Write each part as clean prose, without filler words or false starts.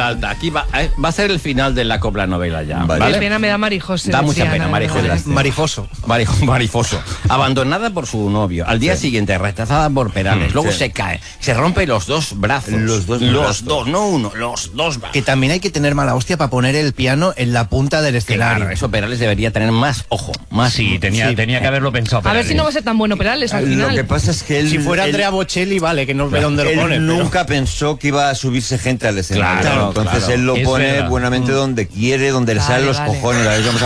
alta. Aquí va a ser el final de la copla novela ya. Vale. Qué pena me da Marijose. Da mucha decía pena, Ana, Marijose. ¿verdad? Marifoso. Abandonada por su novio. Al día siguiente, rechazada por Perales. Luego se cae. Se rompe los dos brazos. Los dos, no uno. Los dos brazos. Que también hay que tener mala hostia para poner el piano en la punta del escenario. Claro, eso Perales debería tener más ojo. Más Sí, tenía que haberlo pensado. A ver si no va a ser tan bueno Perales al final. Lo que pasa es que él... Si fuera Andrea Bocelli, vale, que no ve dónde lo pone. Él nunca pensó que iba a subirse gente al escenario. Claro, Entonces claro. él lo Es pone verdad. buenamente donde quiere, donde le salen los cojones. A ver, vamos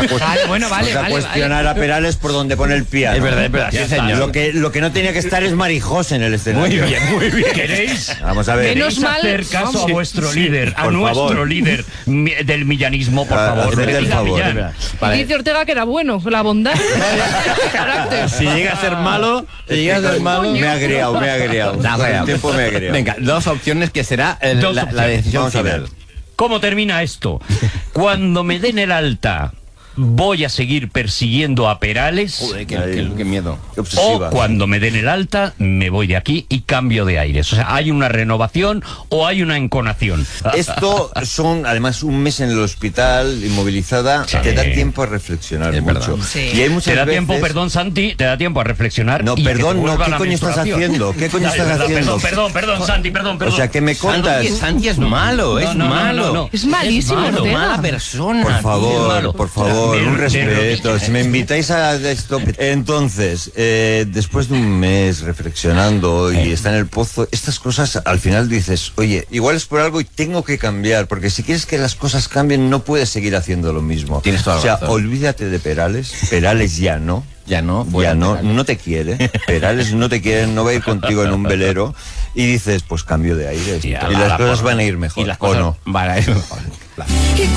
a cuestionar a Perales por donde pone el piano. Es verdad, sí, señor. Lo que no tenía que estar es Marijose en el escenario. Muy bien. ¿Queréis? Vamos a ver. Menos mal, hacer caso vamos. a vuestro líder, a por nuestro favor. líder del millanismo, por favor? haced el Diga favor. Millán. Y dice Ortega que era bueno, la bondad. Carácter. Si llega a ser malo, Me ha agriado. El tiempo me ha agriado. Venga, dos opciones que será Dos la opciones. decisión Vamos a ver. final. ¿Cómo termina esto? Cuando me den el alta, ¿voy a seguir persiguiendo a Perales? Joder, qué miedo. Qué O obsesiva. cuando me den el alta, me voy de aquí y cambio de aires. O sea, ¿hay una renovación o hay una enconación? Esto son, además, un mes en el hospital, inmovilizada, Sí. te da tiempo a reflexionar Es mucho. verdad. Sí. Y hay muchas Te da veces... tiempo, perdón, Santi, te da tiempo a reflexionar. No, y a que perdón, te no, vuelva ¿qué la coño estás menstruación. haciendo? ¿Qué coño estás haciendo? Perdón, Santi, perdón. O sea, que me contas... Santi es malo, es malo. Es malísimo, malo, Ortega. Mala persona. Por tío, es malo. favor, un respeto. Si me invitáis a esto... Entonces, después de un mes reflexionando y está en el pozo, estas cosas al final dices, oye, igual es por algo y tengo que cambiar, porque si quieres que las cosas cambien no puedes seguir haciendo lo mismo. Tienes toda la O sea, razón. olvídate de Perales ya no. Ya no, Ya no te quiere. Perales no te quiere, no va a ir contigo en un velero. Y dices, pues cambio de aires. Y Y a las la cosas porra. van a ir mejor. Y las ¿O cosas no? van a ir mejor. Claro.